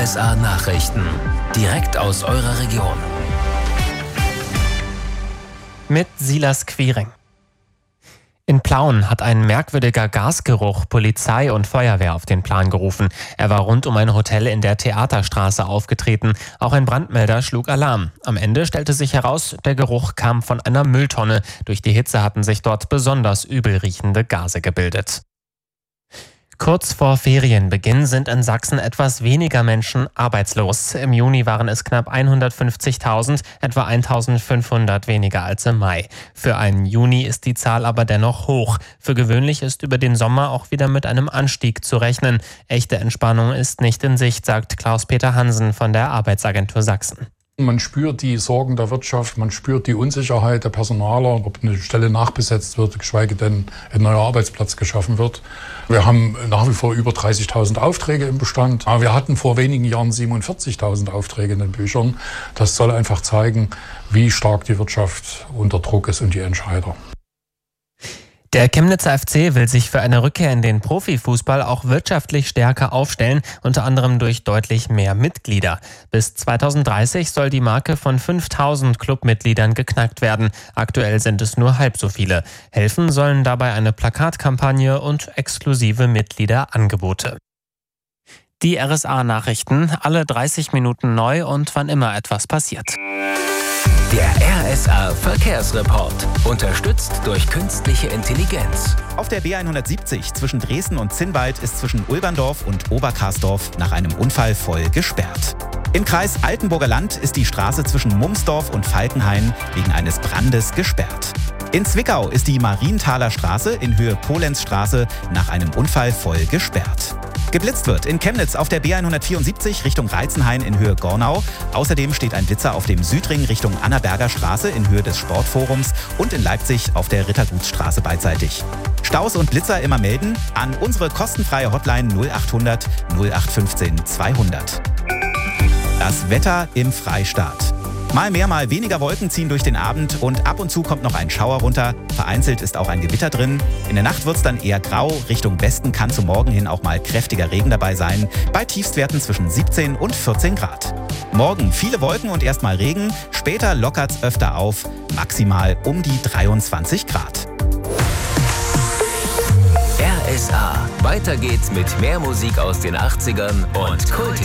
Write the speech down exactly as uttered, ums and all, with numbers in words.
S A Nachrichten. Direkt aus eurer Region. Mit Silas Quiring. In Plauen hat ein merkwürdiger Gasgeruch Polizei und Feuerwehr auf den Plan gerufen. Er war rund um ein Hotel in der Theaterstraße aufgetreten. Auch ein Brandmelder schlug Alarm. Am Ende stellte sich heraus, der Geruch kam von einer Mülltonne. Durch die Hitze hatten sich dort besonders übel riechende Gase gebildet. Kurz vor Ferienbeginn sind in Sachsen etwas weniger Menschen arbeitslos. Im Juni waren es knapp hundertfünfzigtausend, etwa eintausendfünfhundert weniger als im Mai. Für einen Juni ist die Zahl aber dennoch hoch. Für gewöhnlich ist über den Sommer auch wieder mit einem Anstieg zu rechnen. Echte Entspannung ist nicht in Sicht, sagt Klaus-Peter Hansen von der Arbeitsagentur Sachsen. Man spürt die Sorgen der Wirtschaft, man spürt die Unsicherheit der Personaler, ob eine Stelle nachbesetzt wird, geschweige denn ein neuer Arbeitsplatz geschaffen wird. Wir haben nach wie vor über dreißigtausend Aufträge im Bestand. Aber wir hatten vor wenigen Jahren siebenundvierzigtausend Aufträge in den Büchern. Das soll einfach zeigen, wie stark die Wirtschaft unter Druck ist und die Entscheider. Der Chemnitzer F C will sich für eine Rückkehr in den Profifußball auch wirtschaftlich stärker aufstellen, unter anderem durch deutlich mehr Mitglieder. Bis zweitausenddreißig soll die Marke von fünftausend Clubmitgliedern geknackt werden. Aktuell sind es nur halb so viele. Helfen sollen dabei eine Plakatkampagne und exklusive Mitgliederangebote. Die R S A-Nachrichten, alle dreißig Minuten neu und wann immer etwas passiert. Der R S A-Verkehrsreport. Unterstützt durch künstliche Intelligenz. Auf der B hundertsiebzig zwischen Dresden und Zinnwald ist zwischen Ulberndorf und Oberkarsdorf nach einem Unfall voll gesperrt. Im Kreis Altenburger Land ist die Straße zwischen Mumsdorf und Falkenhain wegen eines Brandes gesperrt. In Zwickau ist die Marienthaler Straße in Höhe Polenzstraße nach einem Unfall voll gesperrt. Geblitzt wird in Chemnitz auf der B hundertvierundsiebzig Richtung Reizenhain in Höhe Gornau. Außerdem steht ein Blitzer auf dem Südring Richtung Annaberger Straße in Höhe des Sportforums und in Leipzig auf der Rittergutsstraße beidseitig. Staus und Blitzer immer melden an unsere kostenfreie Hotline null achthundert null acht fünfzehn zweihundert. Das Wetter im Freistaat. Mal mehr, mal weniger Wolken ziehen durch den Abend und ab und zu kommt noch ein Schauer runter. Vereinzelt ist auch ein Gewitter drin. In der Nacht wird es dann eher grau. Richtung Westen kann zum Morgen hin auch mal kräftiger Regen dabei sein. Bei Tiefstwerten zwischen siebzehn und vierzehn Grad. Morgen viele Wolken und erstmal Regen. Später lockert es öfter auf. Maximal um die dreiundzwanzig Grad. R S A. Weiter geht's mit mehr Musik aus den achtzigern und Kult.